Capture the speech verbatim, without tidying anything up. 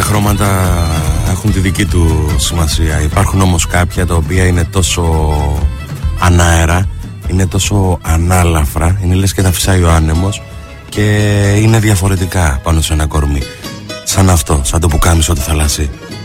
χρώματα έχουν τη δική του σημασία. Υπάρχουν όμως κάποια τα οποία είναι τόσο ανάερα, είναι τόσο ανάλαφρα, είναι λες και τα φυσάει ο άνεμος και είναι διαφορετικά πάνω σε ένα κορμί. Σαν αυτό, σαν το πουκάμισο του θαλασσί.